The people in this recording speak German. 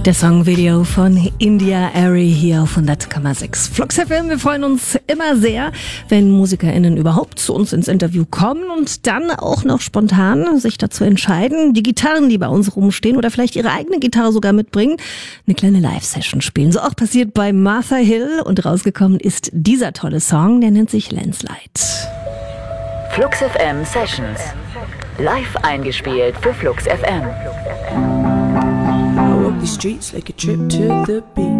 Der Songvideo von India Arie hier auf 100,6 Flux FM. Wir freuen uns immer sehr, wenn MusikerInnen überhaupt zu uns ins Interview kommen und dann auch noch spontan sich dazu entscheiden, die Gitarren, die bei uns rumstehen oder vielleicht ihre eigene Gitarre sogar mitbringen, eine kleine Live-Session spielen. So auch passiert bei Martha Hill und rausgekommen ist dieser tolle Song, der nennt sich Landslide. Flux FM Sessions. Live eingespielt für Flux FM. I walk the streets like a trip to the beach.